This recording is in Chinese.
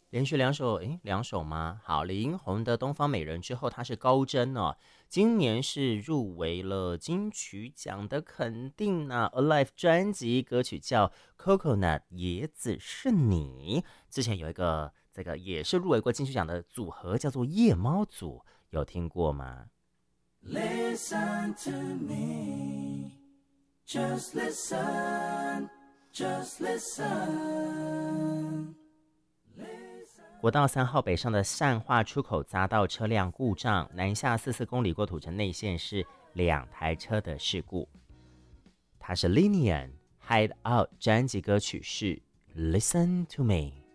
连续两首吗？好，李英宏的《东方美人》之后，她是高真哦，今年是入围了金曲奖的肯定呢。Alive 专辑歌曲叫《Coconut》，椰子是你。之前有一个这个也是入围过金曲奖的组合，叫做夜猫组，有听过吗？ Listen to me, just listen, just listen. 国道3号北上的善化出口匝道车辆故障，南下44公里过土城内线是2台车的事故。它是 Linian Hideout 专辑歌曲是 Listen to Me。